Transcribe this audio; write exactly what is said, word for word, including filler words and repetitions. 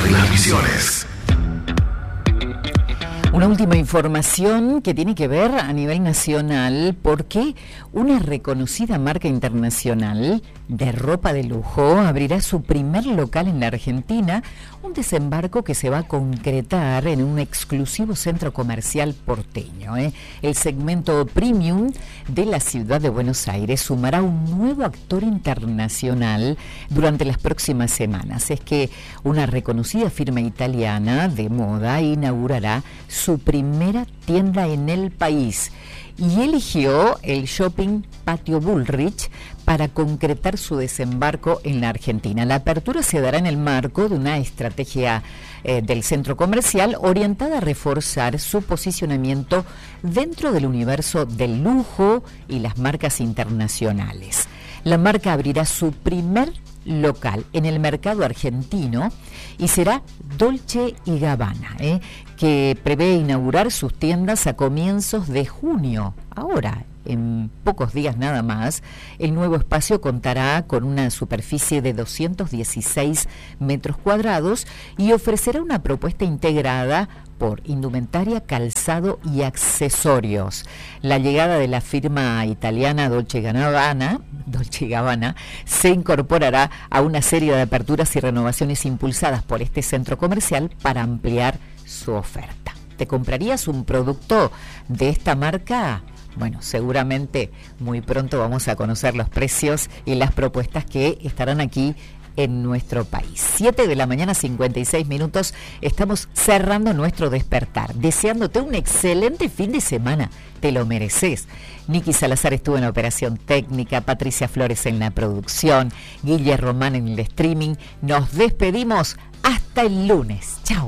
Modernas Visiones. Una última información que tiene que ver a nivel nacional porque una reconocida marca internacional de ropa de lujo abrirá su primer local en la Argentina, un desembarco que se va a concretar en un exclusivo centro comercial porteño. ¿eh? El segmento premium de la ciudad de Buenos Aires sumará un nuevo actor internacional durante las próximas semanas. Es que una reconocida firma italiana de moda inaugurará su primera tienda en el país y eligió el shopping Patio Bullrich para concretar su desembarco en la Argentina. La apertura se dará en el marco de una estrategia eh, del centro comercial orientada a reforzar su posicionamiento dentro del universo del lujo y las marcas internacionales. La marca abrirá su primer local en el mercado argentino y será Dolce y Gabbana, ¿eh? que prevé inaugurar sus tiendas a comienzos de junio. Ahora, en pocos días nada más, el nuevo espacio contará con una superficie de doscientos dieciséis metros cuadrados y ofrecerá una propuesta integrada por indumentaria, calzado y accesorios. La llegada de la firma italiana Dolce y Gabbana, Dolce y Gabbana se incorporará a una serie de aperturas y renovaciones impulsadas por este centro comercial para ampliar su oferta. ¿Te comprarías un producto de esta marca? Bueno, seguramente muy pronto vamos a conocer los precios y las propuestas que estarán aquí en nuestro país. siete de la mañana, cincuenta y seis minutos, estamos cerrando nuestro despertar, deseándote un excelente fin de semana, te lo mereces. Nicky Salazar estuvo en la operación técnica, Patricia Flores en la producción, Guille Román en el streaming. Nos despedimos hasta el lunes. Chao.